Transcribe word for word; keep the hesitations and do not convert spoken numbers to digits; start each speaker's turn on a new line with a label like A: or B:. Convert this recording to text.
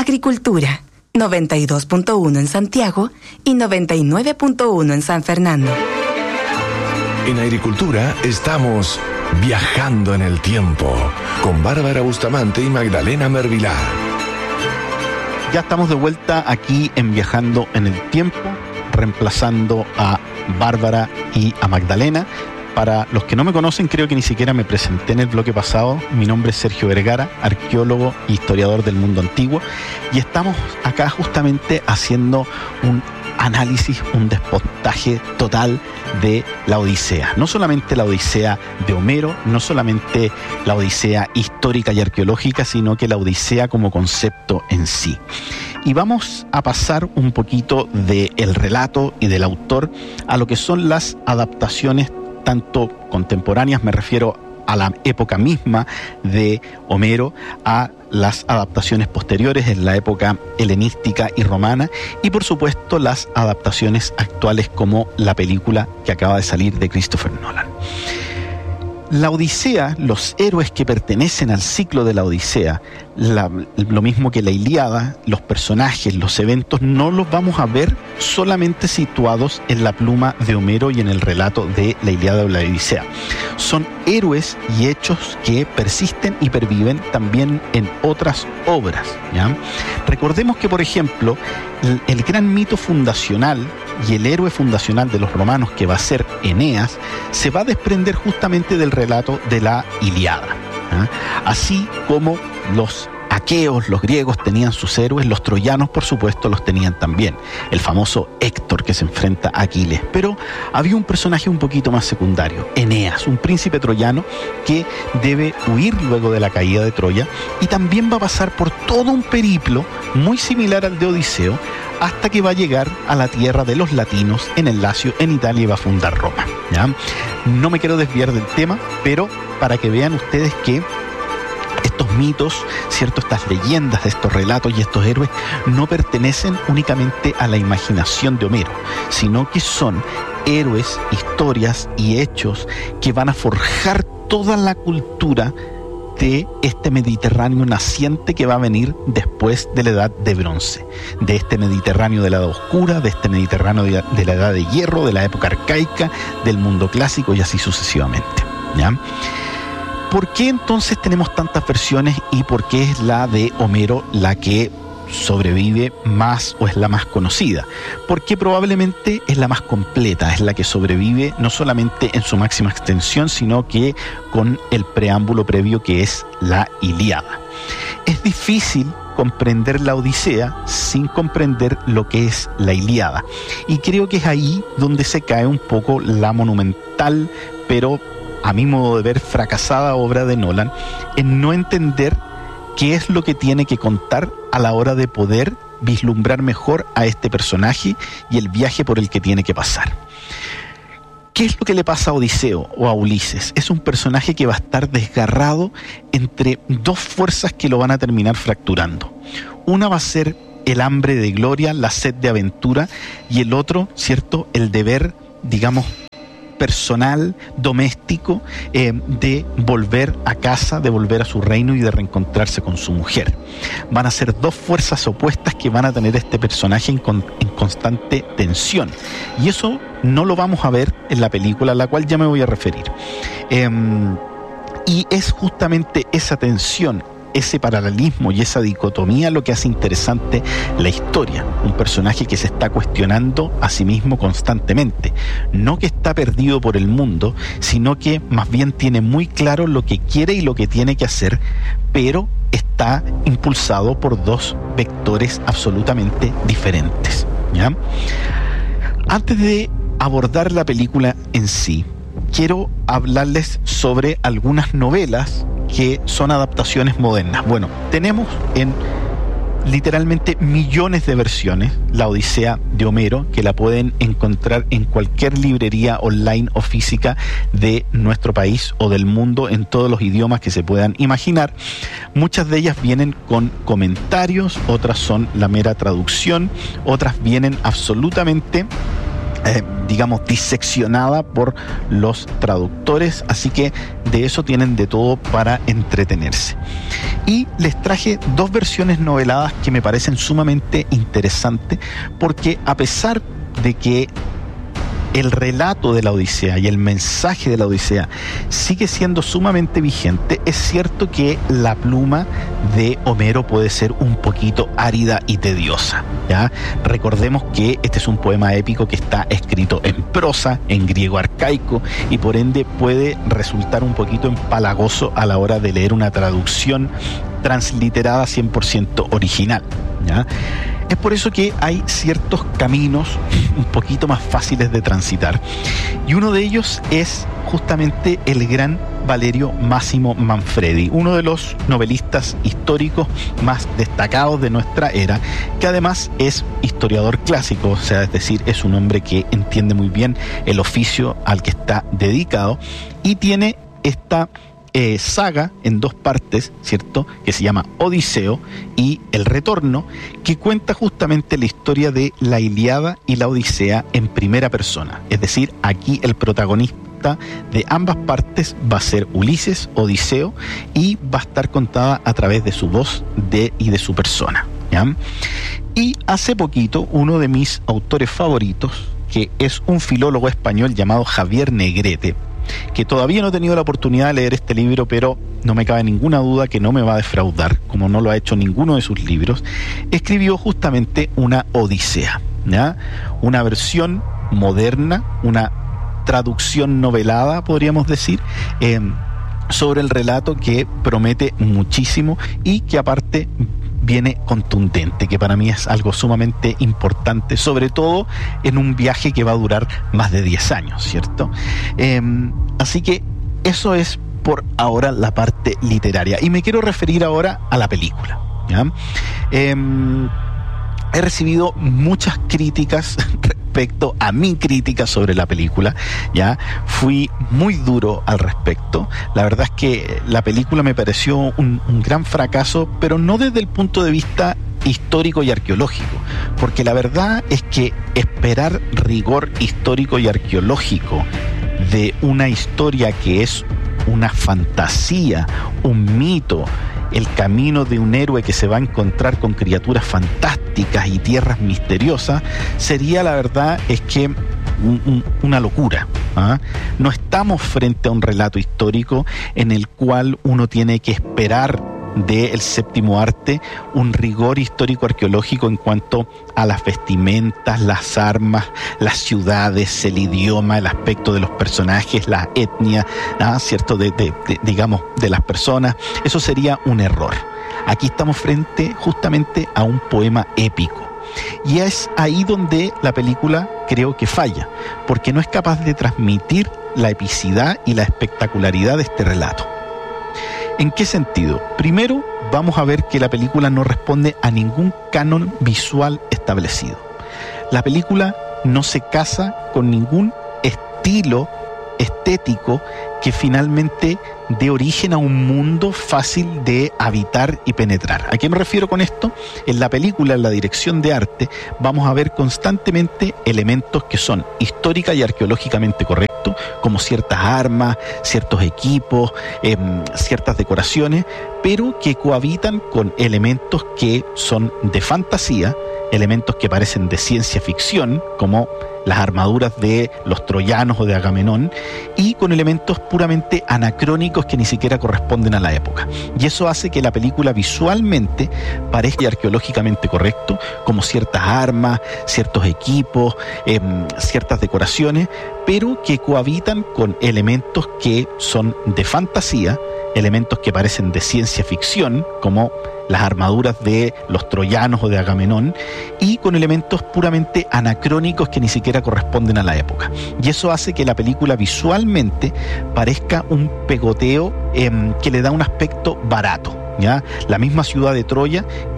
A: Agricultura, noventa y dos punto uno en Santiago y noventa y nueve punto uno en San Fernando.
B: En Agricultura estamos viajando en el tiempo con Bárbara Bustamante y Magdalena Mervilá.
C: Ya estamos de vuelta aquí en Viajando en el Tiempo, reemplazando a Bárbara y a Magdalena. Para los que no me conocen, creo que ni siquiera me presenté en el bloque pasado. Mi nombre es Sergio Vergara, arqueólogo e historiador del mundo antiguo, y estamos acá justamente haciendo un análisis, un despotaje total de la Odisea. No solamente la Odisea de Homero, no solamente la Odisea histórica y arqueológica, sino que la Odisea como concepto en sí. Y vamos a pasar un poquito del relato y del autor a lo que son las adaptaciones tanto contemporáneas, me refiero a la época misma de Homero, a las adaptaciones posteriores en la época helenística y romana, y por supuesto las adaptaciones actuales como la película que acaba de salir de Christopher Nolan. La Odisea, los héroes que pertenecen al ciclo de la Odisea, la, lo mismo que la Ilíada, los personajes, los eventos, no los vamos a ver solamente situados en la pluma de Homero y en el relato de la Ilíada o la Odisea. Son héroes y hechos que persisten y perviven también en otras obras, ¿ya? Recordemos que, por ejemplo, el, el gran mito fundacional y el héroe fundacional de los romanos, que va a ser Eneas, se va a desprender justamente del relato de la Ilíada, ¿eh? Así como los aqueos, los griegos tenían sus héroes, los troyanos por supuesto los tenían también, el famoso Héctor que se enfrenta a Aquiles, pero había un personaje un poquito más secundario, Eneas, un príncipe troyano que debe huir luego de la caída de Troya y también va a pasar por todo un periplo muy similar al de Odiseo, hasta que va a llegar a la tierra de los latinos en el Lacio, en Italia, y va a fundar Roma, ¿ya? No me quiero desviar del tema, pero para que vean ustedes que estos mitos, ¿cierto?, estas leyendas, estos relatos y estos héroes no pertenecen únicamente a la imaginación de Homero, sino que son héroes, historias y hechos que van a forjar toda la cultura de este Mediterráneo naciente que va a venir después de la Edad de Bronce, de este Mediterráneo de la Edad Oscura, de este Mediterráneo de la, de la Edad de Hierro, de la época arcaica, del mundo clásico y así sucesivamente, ¿ya? ¿Por qué entonces tenemos tantas versiones y por qué es la de Homero la que sobrevive más o es la más conocida? Porque probablemente es la más completa, es la que sobrevive no solamente en su máxima extensión, sino que con el preámbulo previo que es la Ilíada. Es difícil comprender la Odisea sin comprender lo que es la Ilíada, y creo que es ahí donde se cae un poco la monumental, pero a mi modo de ver fracasada obra de Nolan, en no entender qué es lo que tiene que contar a la hora de poder vislumbrar mejor a este personaje y el viaje por el que tiene que pasar. ¿Qué es lo que le pasa a Odiseo o a Ulises? Es un personaje que va a estar desgarrado entre dos fuerzas que lo van a terminar fracturando. Una va a ser el hambre de gloria, la sed de aventura, y el otro, ¿cierto?, el deber, digamos, personal, doméstico, eh, de volver a casa, de volver a su reino y de reencontrarse con su mujer. Van a ser dos fuerzas opuestas que van a tener este personaje en, con, en constante tensión, y eso no lo vamos a ver en la película a la cual ya me voy a referir, eh, y es justamente esa tensión, ese paralelismo y esa dicotomía lo que hace interesante la historia. Un personaje que se está cuestionando a sí mismo constantemente, no que está perdido por el mundo, sino que más bien tiene muy claro lo que quiere y lo que tiene que hacer, pero está impulsado por dos vectores absolutamente diferentes, ¿ya? Antes de abordar la película en sí, quiero hablarles sobre algunas novelas que son adaptaciones modernas. Bueno, tenemos en literalmente millones de versiones la Odisea de Homero, que la pueden encontrar en cualquier librería online o física de nuestro país o del mundo, en todos los idiomas que se puedan imaginar. Muchas de ellas vienen con comentarios, otras son la mera traducción, otras vienen absolutamente Eh, digamos, diseccionada por los traductores, así que de eso tienen de todo para entretenerse. Y les traje dos versiones noveladas que me parecen sumamente interesantes, porque a pesar de que el relato de la Odisea y el mensaje de la Odisea sigue siendo sumamente vigente, es cierto que la pluma de Homero puede ser un poquito árida y tediosa, ¿ya? Recordemos que este es un poema épico que está escrito en prosa, en griego arcaico, y por ende puede resultar un poquito empalagoso a la hora de leer una traducción transliterada cien por ciento original, ¿ya? Es por eso que hay ciertos caminos un poquito más fáciles de transitar, y uno de ellos es justamente el gran Valerio Massimo Manfredi, uno de los novelistas históricos más destacados de nuestra era, que además es historiador clásico, o sea, es decir, es un hombre que entiende muy bien el oficio al que está dedicado, y tiene esta Eh, saga en dos partes, ¿cierto?, que se llama Odiseo y El Retorno, que cuenta justamente la historia de la Ilíada y la Odisea en primera persona. Es decir, aquí el protagonista de ambas partes va a ser Ulises, Odiseo, y va a estar contada a través de su voz de, y de su persona, ¿ya? Y hace poquito, uno de mis autores favoritos, que es un filólogo español llamado Javier Negrete, que todavía no he tenido la oportunidad de leer este libro, pero no me cabe ninguna duda que no me va a defraudar, como no lo ha hecho ninguno de sus libros, escribió justamente una Odisea, ¿ya? Una versión moderna, una traducción novelada, podríamos decir, eh, sobre el relato que promete muchísimo y que aparte viene contundente, que para mí es algo sumamente importante, sobre todo en un viaje que va a durar más de diez años, ¿cierto? Eh, así que eso es por ahora la parte literaria, y me quiero referir ahora a la película, ¿ya? Eh, he recibido muchas críticas respecto a mi crítica sobre la película, ya fui muy duro al respecto. La verdad es que la película me pareció un, un gran fracaso, pero no desde el punto de vista histórico y arqueológico, porque la verdad es que esperar rigor histórico y arqueológico de una historia que es una fantasía, un mito, el camino de un héroe que se va a encontrar con criaturas fantásticas y tierras misteriosas, sería, la verdad es que un, un, una locura, ¿ah? No estamos frente a un relato histórico en el cual uno tiene que esperar del séptimo arte un rigor histórico arqueológico en cuanto a las vestimentas, las armas, las ciudades, el idioma, el aspecto de los personajes, la etnia, ¿ah? ¿Cierto? De, de, de, digamos, de las personas. Eso sería un error. Aquí estamos frente justamente a un poema épico. Y es ahí donde la película creo que falla, porque no es capaz de transmitir la epicidad y la espectacularidad de este relato. ¿En qué sentido? Primero, vamos a ver que la película no responde a ningún canon visual establecido. La película no se casa con ningún estilo estético que finalmente dé origen a un mundo fácil de habitar y penetrar. ¿A qué me refiero con esto? En la película, en la dirección de arte, vamos a ver constantemente elementos que son histórica y arqueológicamente correctos, como ciertas armas, ciertos equipos, eh, ciertas decoraciones, pero que cohabitan con elementos que son de fantasía, elementos que parecen de ciencia ficción, como las armaduras de los troyanos o de Agamenón, y con elementos puramente anacrónicos que ni siquiera corresponden a la época. Y eso hace que la película visualmente parezca arqueológicamente correcto, como ciertas armas, ciertos equipos, eh, ciertas decoraciones, pero que cohabitan con elementos que son de fantasía, elementos que parecen de ciencia ficción, como las armaduras de los troyanos o de Agamenón, y con elementos puramente anacrónicos que ni siquiera corresponden a la época. Y eso hace que la película visualmente parezca un pegoteo eh, que le da un aspecto barato, ¿ya? La misma ciudad de Troya,